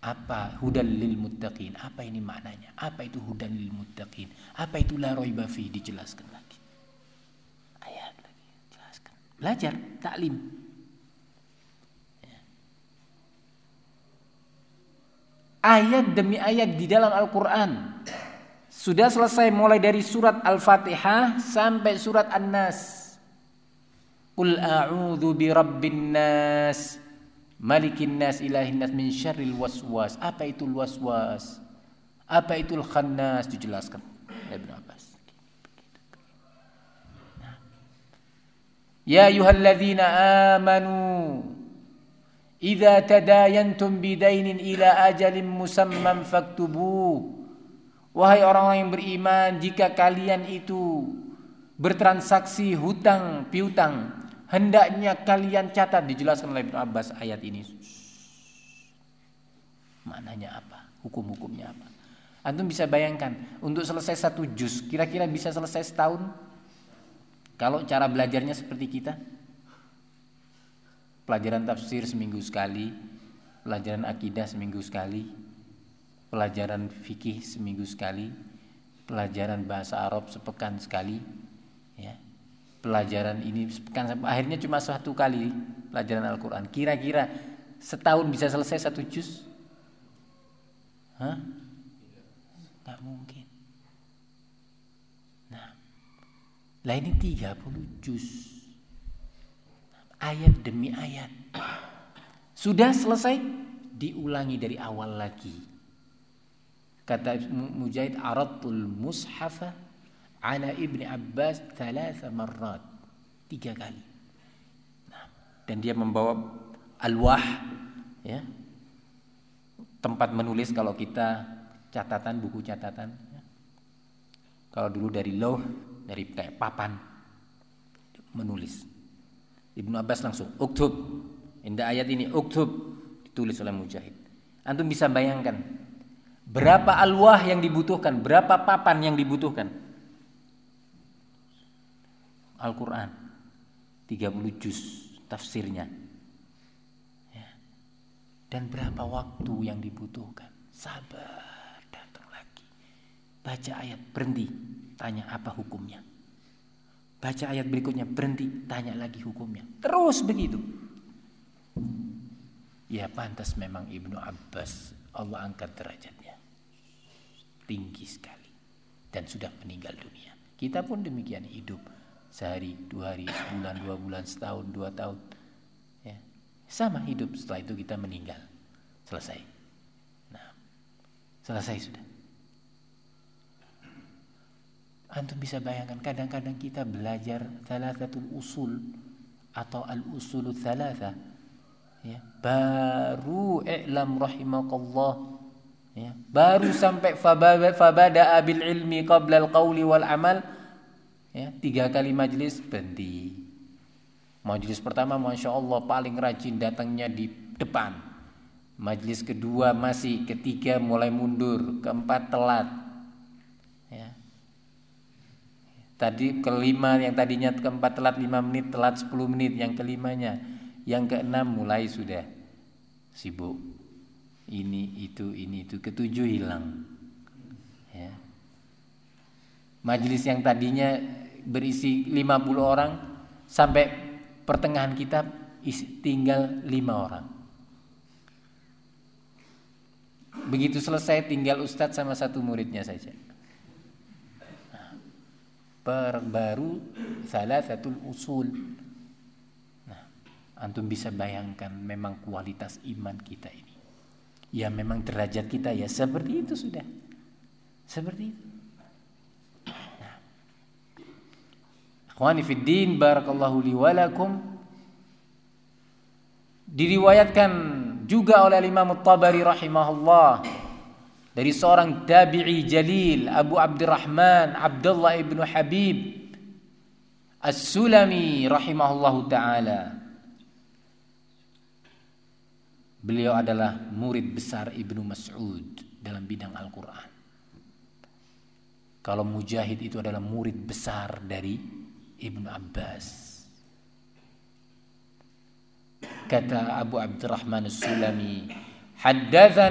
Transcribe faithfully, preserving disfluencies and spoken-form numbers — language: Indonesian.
Apa hudal lil muttaqin? Apa ini maknanya? Apa itu hudal lil muttaqin? Apa itu la raiba fi? Dijelaskan lagi. Ayat lagi, jelaskan. Belajar, taklim. Ya. Ayat demi ayat di dalam Al-Qur'an. Sudah selesai mulai dari surat Al-Fatihah sampai surat An-Nas. Qul a'udzu birabbin nas, malikin nas, ilahin nas, min syarril waswas. Apa itu waswas? Apa itu al-khannas? Dijelaskan oleh Ibnu Abbas. Ya ayyuhalladzina amanu idza tadayantum bidainin ila ajalin musamman faktubuh. Wahai orang-orang yang beriman, jika kalian itu bertransaksi hutang piutang, hendaknya kalian catat. Dijelaskan oleh Ibnu Abbas ayat ini. Maknanya apa? Hukum-hukumnya apa? Antum bisa bayangkan, untuk selesai satu juz, kira-kira bisa selesai setahun? Kalau cara belajarnya seperti kita, pelajaran tafsir seminggu sekali, pelajaran akidah seminggu sekali, pelajaran fikih seminggu sekali, pelajaran bahasa Arab sepekan sekali, ya. Pelajaran ini sepekan, akhirnya cuma satu kali pelajaran Al-Quran. Kira-kira setahun bisa selesai satu juz? Hah? Gak mungkin. Nah, lah ini tiga puluh juz, ayat demi ayat. Sudah selesai, diulangi dari awal lagi. Kata Mujahid, aradtul mushafa ala Ibni Abbas thalatha marrat, tiga kali. Nah, dan dia membawa alwah, ya, tempat menulis. Kalau kita catatan, buku catatan, ya. Kalau dulu dari lauh, dari kayak papan, menulis. Ibnu Abbas langsung uktub, indah ayat ini uktub, ditulis oleh Mujahid. Antum bisa bayangkan berapa alwah yang dibutuhkan, berapa papan yang dibutuhkan. Al-Quran tiga puluh juz tafsirnya, ya. Dan berapa waktu yang dibutuhkan. Sabar, datang lagi, baca ayat, berhenti, tanya apa hukumnya. Baca ayat berikutnya, berhenti, tanya lagi hukumnya. Terus begitu. Ya pantas memang Ibnu Abbas, Allah angkat derajatnya tinggi sekali, dan sudah meninggal dunia. Kita pun demikian, hidup sehari, dua hari, sebulan, dua bulan, setahun, dua tahun, ya. Sama hidup, setelah itu kita meninggal. Selesai. Nah, selesai sudah. Antum bisa bayangkan, kadang-kadang kita belajar thalathatul usul atau al-usulut thalatha, ya, baru i'lam rahimakallah, ya, baru sampai fabada'a bil ilmi qabla al-qawli wal amal, ya, tiga kali majlis berhenti. Majlis pertama Masya Allah paling rajin, datangnya di depan. Majlis kedua masih, ketiga mulai mundur, keempat telat, ya. Tadi kelima, yang tadinya keempat telat lima menit, telat sepuluh menit yang kelimanya. Yang keenam mulai sudah sibuk, ini itu ini itu, ketujuh hilang, ya. Majelis yang tadinya berisi lima puluh orang, sampai pertengahan kitab tinggal lima orang. Begitu selesai tinggal ustadz sama satu muridnya saja. Nah, baru salah satu usul. Nah, antum bisa bayangkan memang kualitas iman kita ini. Ya memang derajat kita ya seperti itu sudah. Seperti itu. Nah. Akhwani fid din, barakallahu li wa lakum. Diriwayatkan juga oleh Imam At-Tabari rahimahullah dari seorang tabi'i jalil, Abu Abdurrahman Abdullah ibnu Habib As-Sulami rahimahullahu ta'ala. Beliau adalah murid besar Ibnu Mas'ud dalam bidang Al-Quran. Kalau Mujahid itu adalah murid besar dari Ibnu Abbas. Kata Abu Abdurrahman As-Sulami, haddatsan